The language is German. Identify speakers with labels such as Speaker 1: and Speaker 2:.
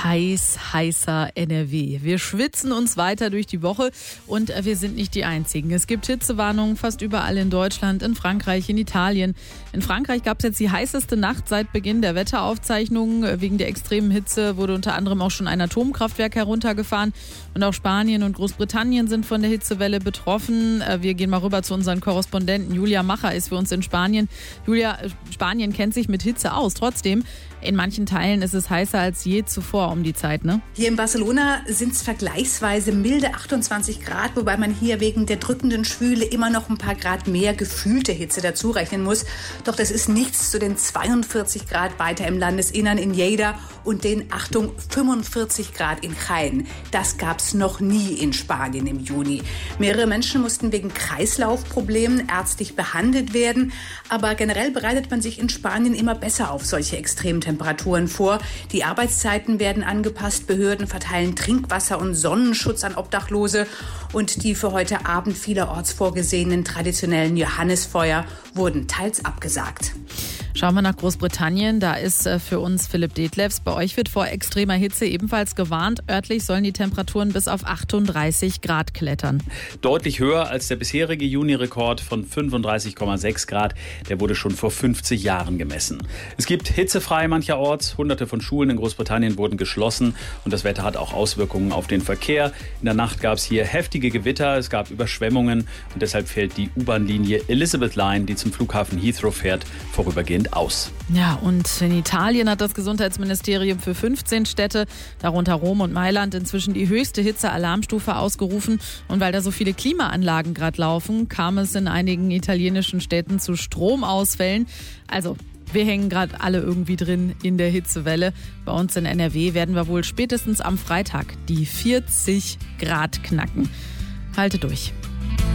Speaker 1: heißer NRW. Wir schwitzen uns weiter durch die Woche und wir sind nicht die Einzigen. Es gibt Hitzewarnungen fast überall in Deutschland, in Frankreich, in Italien. In Frankreich gab es jetzt die heißeste Nacht seit Beginn der Wetteraufzeichnungen. Wegen der extremen Hitze wurde unter anderem auch schon ein Atomkraftwerk heruntergefahren. Und auch Spanien und Großbritannien sind von der Hitzewelle betroffen. Wir gehen mal rüber zu unseren Korrespondenten. Julia Macher ist für uns in Spanien. Julia, Spanien kennt sich mit Hitze aus. Trotzdem, in manchen Teilen ist es heißer als je zuvor um die Zeit, ne?
Speaker 2: Hier in Barcelona sind es vergleichsweise milde 28 Grad, wobei man hier wegen der drückenden Schwüle immer noch ein paar Grad mehr gefühlte Hitze dazu rechnen muss. Doch das ist nichts zu den 42 Grad weiter im Landesinnern in Lleida und den, Achtung, 45 Grad in Jaén. Das gab's noch nie in Spanien im Juni. Mehrere Menschen mussten wegen Kreislaufproblemen ärztlich behandelt werden. Aber generell bereitet man sich in Spanien immer besser auf solche extremen Temperaturen vor. Die Arbeitszeiten werden angepasst, Behörden verteilen Trinkwasser und Sonnenschutz an Obdachlose und die für heute Abend vielerorts vorgesehenen traditionellen Johannisfeuer wurden teils abgesagt.
Speaker 1: Schauen wir nach Großbritannien, da ist für uns Philipp Detlefs. Bei euch wird vor extremer Hitze ebenfalls gewarnt. Örtlich sollen die Temperaturen bis auf 38 Grad klettern.
Speaker 3: Deutlich höher als der bisherige Juni-Rekord von 35,6 Grad. Der wurde schon vor 50 Jahren gemessen. Es gibt hitzefrei mancherorts. Hunderte von Schulen in Großbritannien wurden geschlossen. Und das Wetter hat auch Auswirkungen auf den Verkehr. In der Nacht gab es hier heftige Gewitter, es gab Überschwemmungen. Und deshalb fällt die U-Bahn-Linie Elizabeth Line, die zum Flughafen Heathrow fährt, vorübergehend aus.
Speaker 1: Ja, und in Italien hat das Gesundheitsministerium für 15 Städte, darunter Rom und Mailand, inzwischen die höchste Hitzealarmstufe ausgerufen. Und weil da so viele Klimaanlagen gerade laufen, kam es in einigen italienischen Städten zu Stromausfällen. Also, wir hängen gerade alle irgendwie drin in der Hitzewelle. Bei uns in NRW werden wir wohl spätestens am Freitag die 40 Grad knacken. Halte durch.